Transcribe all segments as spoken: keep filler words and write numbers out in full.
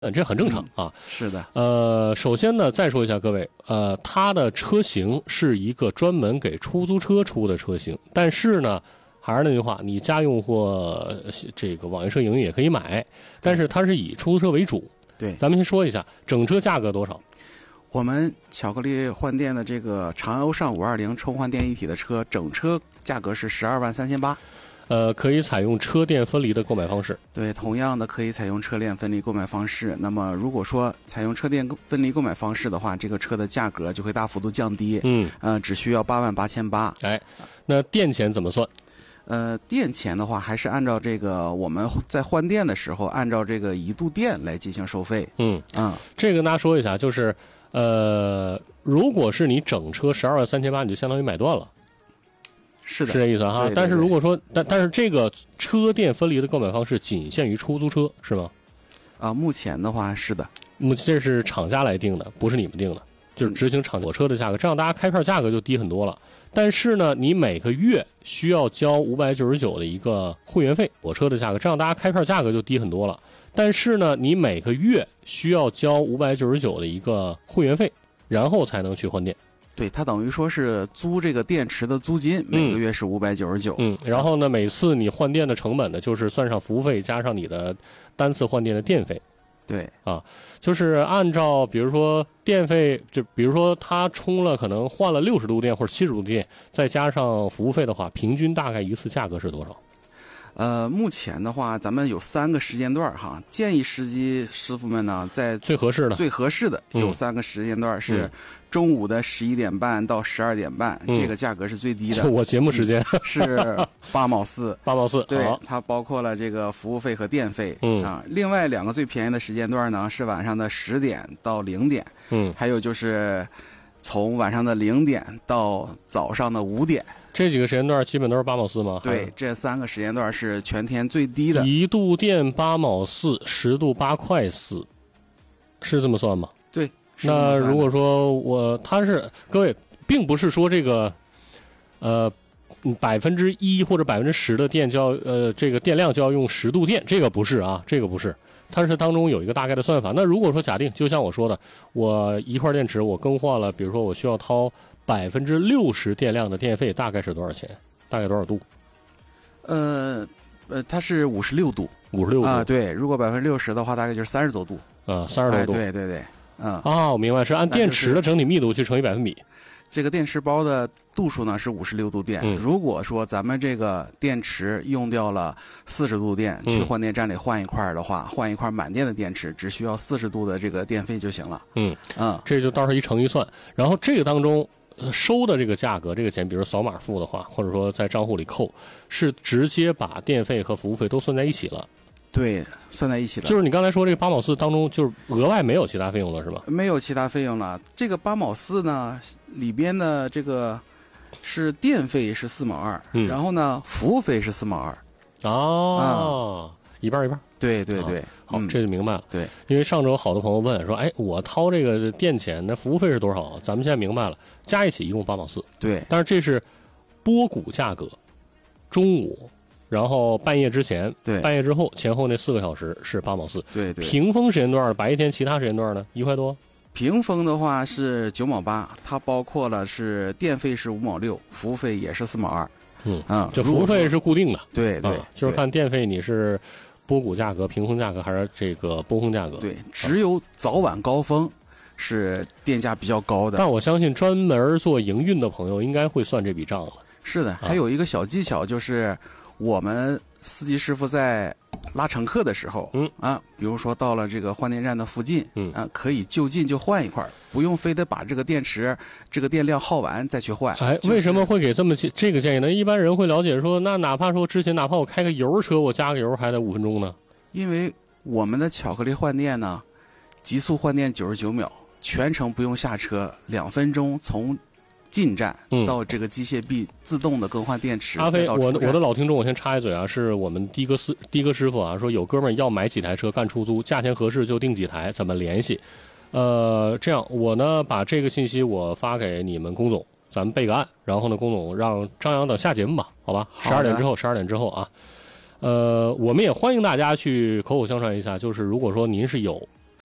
嗯，这很正常啊。 是的。 呃，首先呢，再说一下各位，呃，它的车型是一个专门给出租车出的车型，但是呢，还是那句话，你家用或这个网约车营运也可以买，但是它是以出租车为主。 对， 咱们先说一下整车价格多少。 我们巧克力换电的这个长优尚五二零充换电一体的车，整车价格是十二万三千八。 呃，可以采用车电分离的购买方式。 对，同样的可以采用车电分离购买方式。那么如果说采用车电分离购买方式的话，这个车的价格就会大幅度降低。 嗯， 呃，只需要八万八千八。 哎，那电钱怎么算？ 呃，电钱的话，还是按照这个我们在换电的时候，按照这个一度电来进行收费。 嗯嗯， 这个跟大家说一下，就是呃，如果是你整车十二万三千八，你就相当于买断了。 是的， 是这意思哈。 对对对， 但是如果说，但但是这个车电分离的购买方式仅限于出租车，是吗？ 啊，目前的话是的。 目这是厂家来定的，不是你们定的，就是执行厂火车的价格，这样大家开票价格就低很多了。但是呢，你每个月需要交五百九十九的一个会员费，火车的价格，这样大家开票价格就低很多了。但是呢，你每个月需要交五百九十九的一个会员费，然后才能去换电。 对，它等于说是租这个电池的租金，每个月是五百九十九。 嗯，然后呢，每次你换电的成本呢，就是算上服务费加上你的单次换电的电费。 对啊，就是按照比如说电费，就比如说他充了可能换了六十度电或者七十度电，再加上服务费的话，平均大概一次价格是多少？ 呃，目前的话，咱们有三个时间段哈，建议司机师傅们呢，在最合适的、 最合适的有三个时间段是中午的十一点半到十二点半， 嗯、 这个价格是最低的。 就我节目时间、 嗯、是八毛四， 八毛四， 对，它包括了这个服务费和电费。 嗯啊，另外两个最便宜的时间段呢是晚上的十点到零点， 嗯， 还有就是从晚上的零点到早上的五点。 这几个时间段基本都是八毛四吗？ 对，这三个时间段是全天最低的。 一度电八毛四，十度八块四，是这么算吗？ 对。 那如果说我它是各位，并不是说这个，呃，百分之一或者百分之十的电就要呃这个电量就要用十度电，这个不是啊，这个不是，它是当中有一个大概的算法。那如果说假定，就像我说的，我一块电池我更换了，比如说我需要掏百分之六十电量的电费，大概是多少钱？大概多少度？ 呃呃，它是五十六度， 五十六度啊，对。如果百分之六十的话，大概就是三十多度。 啊，三十多度。 哎、对对对，嗯。 啊，我明白，是按电池的整体密度去乘以百分比。 这个电池包的度数呢是五十六度电、 嗯。 如果说咱们这个电池用掉了四十度电， 嗯、 去换电站里换一块的话，换一块满电的电池，只需要四十度的这个电费就行了。 嗯嗯， 这就到时候一乘一算，然后这个当中。收的这个价格，这个钱，比如扫码付的话，或者说在账户里扣，是直接把电费和服务费都算在一起了。 对，算在一起了。 就是你刚才说这个八毛四当中，就是额外没有其他费用了，是吧？ 没有其他费用了。这个八毛四呢，里边的这个是电费是四毛二、嗯，然后呢，服务费是四毛二。 哦、嗯，一半一半。 对对对， 好， 嗯、 这就明白了。 对， 因为上周好多朋友问说，哎，我掏这个电钱，那服务费是多少？咱们现在明白了，加一起一共八毛四。 对， 但是这是拨股价格，中午，然后半夜之前， 对， 半夜之后前后那四个小时是八毛四。 对对。 平峰时间段，白天其他时间段呢，一块多。 平峰的话是九毛八，它包括了是电费是五毛六，服务费也是四毛二。 嗯嗯， 这服务费是固定的。 对对、 嗯，就是看电费你是。拨股价格、平衡价格还是这个波峰价格？ 对，只有早晚高峰是电价比较高的。 但我相信专门做营运的朋友应该会算这笔账了。 是的，还有一个小技巧就是我们司机师傅在拉乘客的时候， 嗯啊，比如说到了这个换电站的附近， 嗯啊，可以就近就换一块，不用非得把这个电池这个电量耗完再去换。 哎， 就是、 为什么会给这么这个建议呢？一般人会了解说，那哪怕说之前哪怕我开个油车，我加个油还得五分钟呢？ 因为我们的巧克力换电呢，极速换电九十九秒，全程不用下车，两分钟从进站到这个机械臂自动的更换电池。 阿飞，我我的老听众，我先插一嘴啊，是我们的哥师的哥师傅啊，说有哥们儿要买几台车干出租，价钱合适就订几台，怎么联系？呃，这样我呢把这个信息我发给你们龚总，咱们备个案，然后呢龚总让张扬等下节目吧，好吧？十二点之后，十二点之后啊，呃，我们也欢迎大家去口口相传一下，就是如果说您是有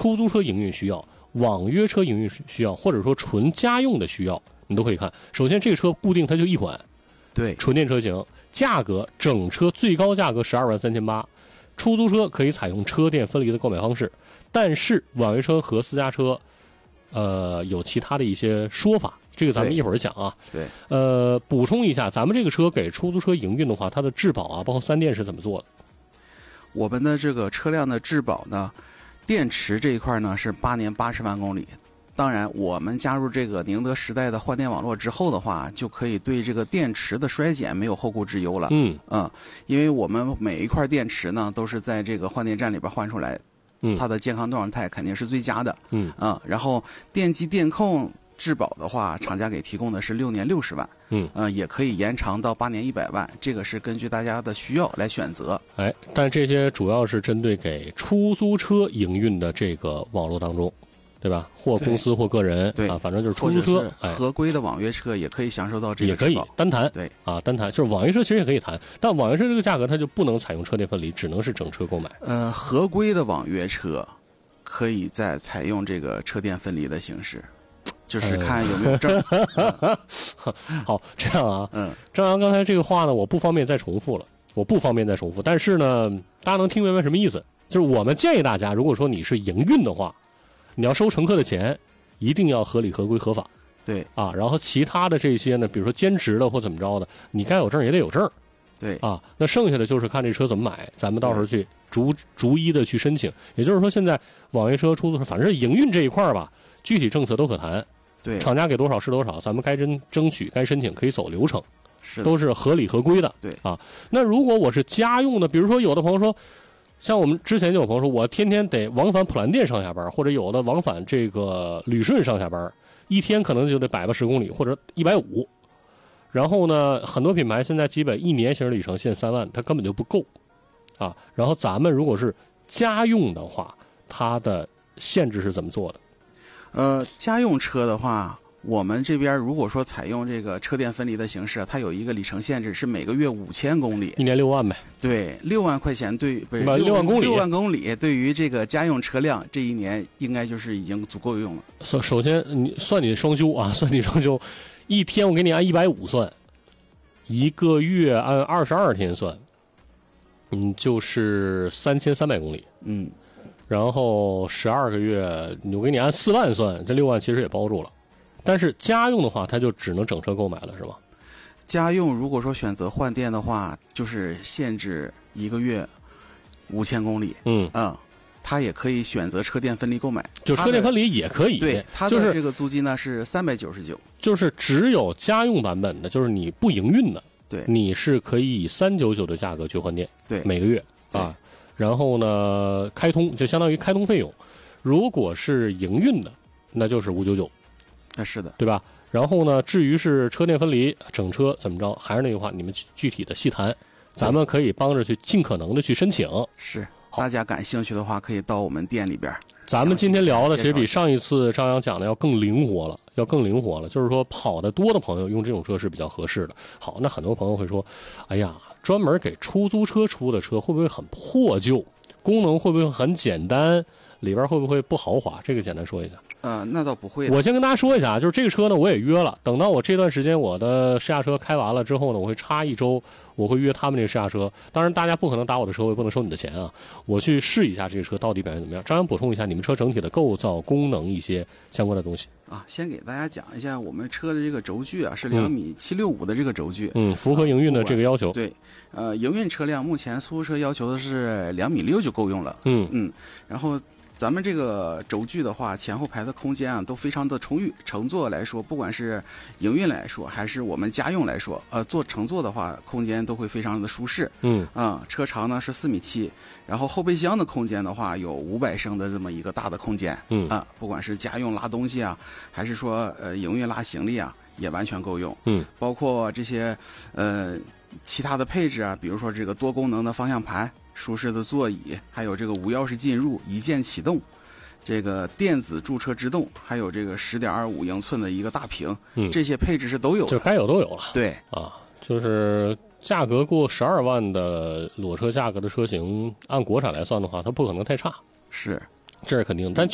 出租车营运需要、网约车营运需要，或者说纯家用的需要，你都可以看。首先，这个车固定它就一款， 对， 纯电车型，价格整车最高价格十二万三千八。出租车可以采用车电分离的购买方式，但是网约车和私家车，呃，有其他的一些说法，这个咱们一会儿讲啊。 对， 呃，补充一下，咱们这个车给出租车营运的话，它的质保啊，包括三电是怎么做的？ 我们的这个车辆的质保呢，电池这一块呢是八年八十万公里。当然，我们加入这个宁德时代的换电网络之后的话，就可以对这个电池的衰减没有后顾之忧了。 嗯嗯，因为我们每一块电池呢都是在这个换电站里边换出来， 嗯， 它的健康状态肯定是最佳的。 嗯啊，然后电机电控质保的话，厂家给提供的是六年六十万。 嗯， 呃，也可以延长到八年一百万，这个是根据大家的需要来选择。 哎，但这些主要是针对给出租车营运的这个网络当中。对吧？或公司或个人， 对啊，反正就是出租车， 哎，合规的网约车也可以享受到这个， 也可以单谈， 对啊，单谈就是网约车其实也可以谈，但网约车这个价格它就不能采用车电分离，只能是整车购买。 呃，合规的网约车可以再采用这个车电分离的形式，就是看有没有证。 嗯、好，这样啊， 嗯， 张扬刚才这个话呢，我不方便再重复了，我不方便再重复，但是呢，大家能听明白什么意思？就是我们建议大家，如果说你是营运的话。你要收乘客的钱，一定要合理、合规、合法。 对啊，然后其他的这些呢，比如说兼职的或怎么着的，你该有证也得有证。 对啊，那剩下的就是看这车怎么买，咱们到时候去逐逐一的去申请。也就是说，现在网约车、出租车，反正营运这一块吧，具体政策都可谈。 对， 厂家给多少是多少，咱们该争争取、该申请可以走流程， 是都是合理合规的。 对啊，那如果我是家用的，比如说有的朋友说。像我们之前就有朋友说，我天天得往返普兰店上下班，或者有的往返这个旅顺上下班，一天可能就得百八十公里或者一百五。然后呢，很多品牌现在基本一年行驶里程限三万，它根本就不够啊。然后咱们如果是家用的话，它的限制是怎么做的？ 呃，家用车的话。我们这边如果说采用这个车电分离的形式，它有一个里程限制，是每个月五千公里， 一年六万呗。 对，六万块钱对，不是六万公里， 六万公里对于这个家用车辆，这一年应该就是已经足够用了。 首首先，你算你双休啊，算你双休，一天我给你按一百五算，一个月按二十二天算，嗯，就是三千三百公里， 嗯， 然后十二个月，我给你按四万算，这六万其实也包住了。但是家用的话，它就只能整车购买了，是吗？ 家用如果说选择换电的话，就是限制一个月五千公里。 嗯嗯，它也可以选择车电分离购买， 就车电分离也可以。 对，它的这个租金呢是三百九十九， 就是只有家用版本的，就是你不营运的， 对， 你是可以以三九九的价格去换电， 对， 每个月啊。然后呢，开通就相当于开通费用，如果是营运的，那就是五九九。 啊，是的， 对吧？然后呢，至于是车电分离、整车怎么着，还是那句话，你们具体的细谈，咱们可以帮着去尽可能的去申请。 是，大家感兴趣的话，可以到我们店里边。 咱们今天聊的其实比上一次张扬讲的要更灵活了，要更灵活了。就是说，跑得多的朋友用这种车是比较合适的。好，那很多朋友会说，哎呀，专门给出租车出的车会不会很破旧？功能会不会很简单？里边会不会不豪华？这个简单说一下。 呃，那倒不会。 我先跟大家说一下，就是这个车呢，我也约了。等到我这段时间我的试驾车开完了之后呢，我会插一周，我会约他们这个试驾车。当然，大家不可能打我的车，我也不能收你的钱啊。我去试一下这个车到底表现怎么样。张扬补充一下，你们车整体的构造、功能一些相关的东西啊。先给大家讲一下，我们车的这个轴距啊是两米七六五的这个轴距， 嗯，符合营运的这个要求。 啊、对，呃，营运车辆目前出租车要求的是两米六就够用了。 嗯嗯，然后。咱们这个轴距的话，前后排的空间啊都非常的充裕。乘坐来说，不管是营运来说，还是我们家用来说，呃，做乘坐的话，空间都会非常的舒适。 嗯啊、嗯，车长呢是四米七，然后后备箱的空间的话有五百升的这么一个大的空间。 嗯啊，不管是家用拉东西啊，还是说呃营运拉行李啊，也完全够用。 嗯， 包括这些呃其他的配置啊，比如说这个多功能的方向盘。舒适的座椅，还有这个无钥匙进入、一键启动，这个电子驻车制动，还有这个十点二五英寸的一个大屏， 嗯， 这些配置是都有的， 就该有都有了。 对啊，就是价格过十二万的裸车价格的车型，按国产来算的话，它不可能太差， 是， 这是肯定的。但